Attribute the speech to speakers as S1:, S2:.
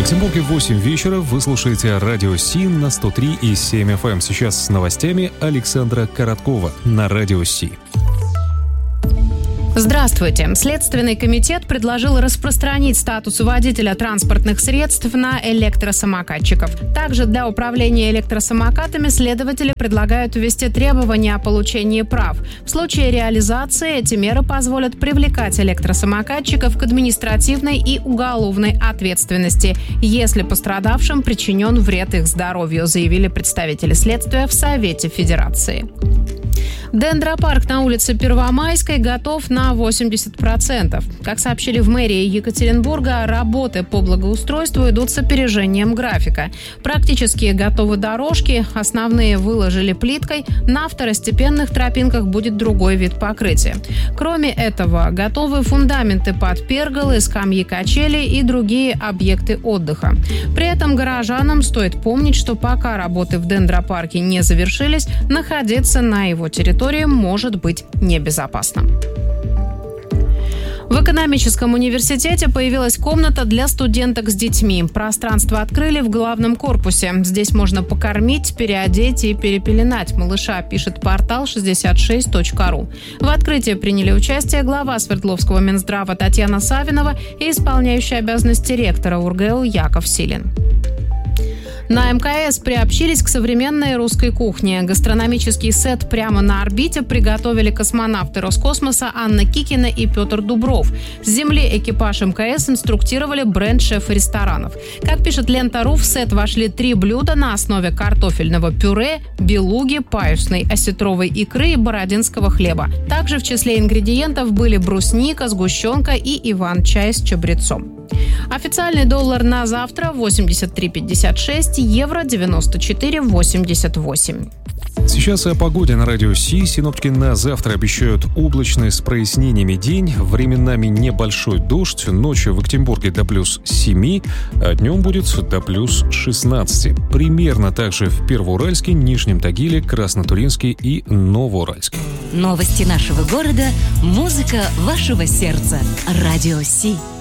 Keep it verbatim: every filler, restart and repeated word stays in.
S1: Екатеринбурге восемь вечера. Вы слушаете радио Си на сто три и семь эф эм. Сейчас с новостями Александра Короткова на радио Си.
S2: Здравствуйте. Следственный комитет предложил распространить статус водителя транспортных средств на электросамокатчиков. Также для управления электросамокатами следователи предлагают ввести требования о получении прав. В случае реализации эти меры позволят привлекать электросамокатчиков к административной и уголовной ответственности, если пострадавшим причинен вред их здоровью, заявили представители следствия в Совете Федерации. Дендропарк на улице Первомайской готов на восемьдесят процентов. Как сообщили в мэрии Екатеринбурга, работы по благоустройству идут с опережением графика. Практически готовы дорожки, основные выложили плиткой, на второстепенных тропинках будет другой вид покрытия. Кроме этого, готовы фундаменты под перголы, скамьи качели и другие объекты отдыха. При этом горожанам стоит помнить, что пока работы в Дендропарке не завершились, находиться на его территории может быть небезопасно. В экономическом университете появилась комната для студенток с детьми. Пространство открыли в главном корпусе. Здесь можно покормить, переодеть и перепеленать малыша, пишет портал шестьдесят шесть точка ру. В открытии приняли участие глава Свердловского Минздрава Татьяна Савинова и исполняющий обязанности ректора УрГЭУ Яков Силин. На эм ка эс приобщились к современной русской кухне. Гастрономический сет прямо на орбите приготовили космонавты Роскосмоса Анна Кикина и Петр Дубров. С земли экипаж эм ка эс инструктировали бренд-шефа ресторанов. Как пишет Лента.ру, в сет вошли три блюда на основе картофельного пюре, белуги, паюсной осетровой икры и бородинского хлеба. Также в числе ингредиентов были брусника, сгущенка и иван-чай с чабрецом. Официальный доллар на завтра восемьдесят три пятьдесят шесть, евро девяносто четыре восемьдесят восемь.
S1: Сейчас о погоде на радио Си. Синоптики на завтра обещают облачный с прояснениями день, временами небольшой дождь, ночью в Екатеринбурге до плюс семи, а днем будет до плюс шестнадцати. Примерно так же в Первоуральске, Нижнем Тагиле, Краснотуринске и Новоуральске.
S3: Новости нашего города, музыка вашего сердца. Радио Си.